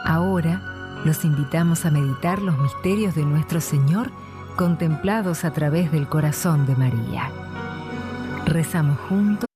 Ahora los invitamos a meditar los misterios de nuestro Señor contemplados a través del corazón de María. Rezamos juntos